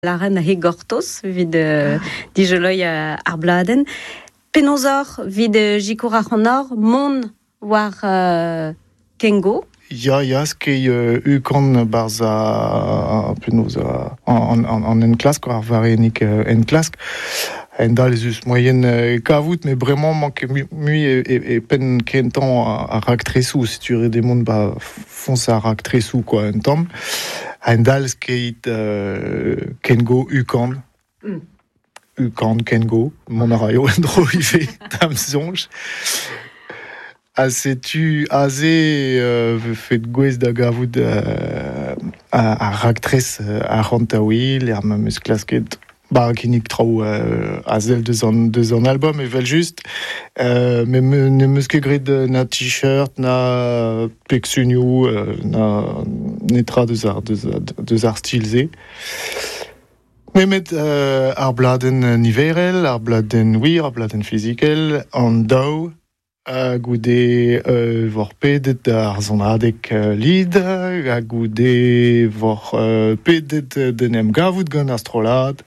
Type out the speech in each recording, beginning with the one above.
Laren a gortos vid dijeloi ar bladen. Penozor vid jikour ar honor, mon war kengo. Ja, skei ukon barza penoz an en klask ar varenik en klask. En dal eus moyen kavout, mais vraiment manque mui et pen kentan a rak tresou. Si tu des mondes fonce a rak tresou quoi un tom. En dal skeit kengo ukon. Ukon kengo. Mon araio en dro ife tam zonj. Setu aze fet gwez da gavout a raktres a rantaouil er ma meus klasket kinik trao azel deus an album evel just me ne meus ket gret na t-shirt na peksunioù na netra deus ar stilze. Met ar bladen niverel, ar bladen wir, ar bladen fizikel, an daou goude vor pedet ar zonadek lid, goude vor pedet den em gavout gant astrolad,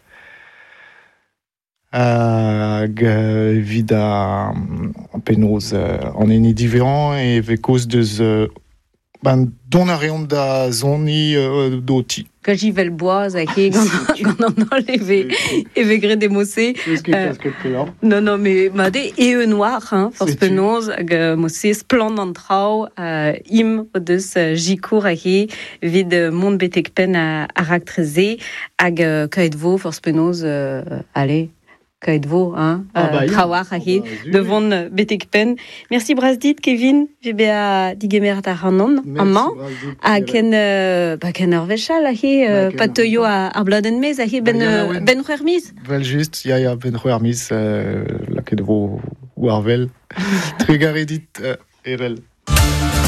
vid a penoz an eni diferent e vekoz deus don a reont da zoni doti. Gajivel boaz ake gant an ol eve gret demosse. Non, mais made e noir, force penoz, hag mosse splant an trao, im o deus jikour ake vid mont betek pen a rak treze, hag kaet vo force penoz, allez, kaet vo, trawar ake, devant betek pen. Merci Brazdit, Kevin, vebe a digemerat ar hanon, amman, a ken ur vechal ake, patoio ar bladen mez ake ben c'hwer miz. Vel just, ya ben c'hwer miz, laket vo warvel. Tregaredit evel.